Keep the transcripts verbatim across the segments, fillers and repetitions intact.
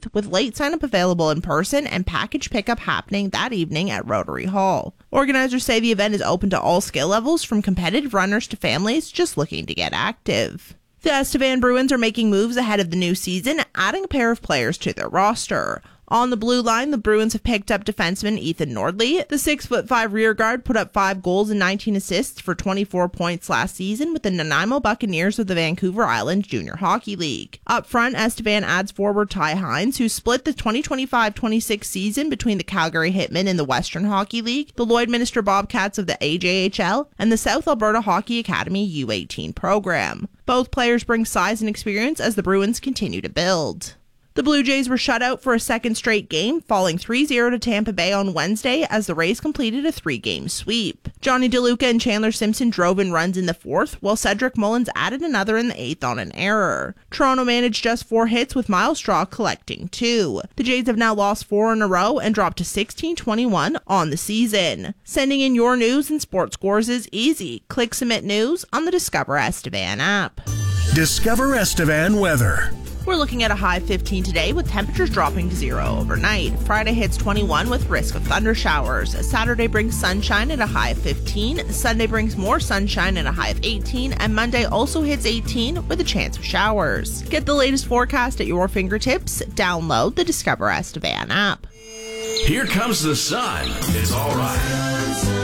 twenty-eighth, with late sign-up available in person and package pickup happening that evening at Rotary Hall. Organizers say the event is open to all skill levels, from competitive runners to families just looking to get active. The Estevan Bruins are making moves ahead of the new season, adding a pair of players to their roster. On the blue line, the Bruins have picked up defenseman Ethan Nordley. The six foot five rear guard put up five goals and nineteen assists for twenty-four points last season with the Nanaimo Buccaneers of the Vancouver Island Junior Hockey League. Up front, Estevan adds forward Ty Hines, who split the twenty twenty-five twenty-six season between the Calgary Hitmen in the Western Hockey League, the Lloydminster Bobcats of the A J H L, and the South Alberta Hockey Academy U eighteen program. Both players bring size and experience as the Bruins continue to build. The Blue Jays were shut out for a second straight game, falling three zero to Tampa Bay on Wednesday as the Rays completed a three-game sweep. Johnny DeLuca and Chandler Simpson drove in runs in the fourth, while Cedric Mullins added another in the eighth on an error. Toronto managed just four hits, with Miles Straw collecting two. The Jays have now lost four in a row and dropped to sixteen twenty-one on the season. Sending in your news and sports scores is easy. Click Submit News on the Discover Estevan app. Discover Estevan weather. We're looking at a high of fifteen today, with temperatures dropping to zero overnight. Friday hits twenty-one with risk of thunder showers. Saturday brings sunshine at a high of fifteen. Sunday brings more sunshine at a high of eighteen. And Monday also hits eighteen with a chance of showers. Get the latest forecast at your fingertips. Download the Discover Estevan app. Here comes the sun. It's all right.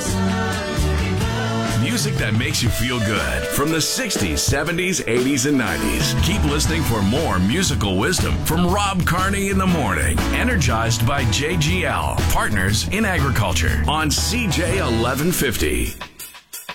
Music that makes you feel good from the sixties, seventies, eighties, and nineties. Keep listening for more musical wisdom from Rob Carney in the morning. Energized by J G L, Partners in Agriculture on C J eleven fifty.